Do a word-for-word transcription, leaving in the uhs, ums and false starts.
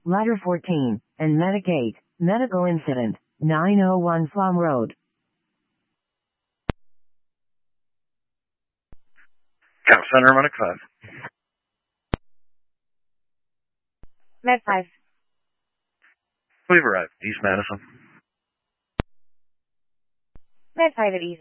Ladder fourteen, and Medigate, medical incident, nine oh one Flom Road. Count Center, Medic five. Med five. We've arrived, East Madison. Med five at East.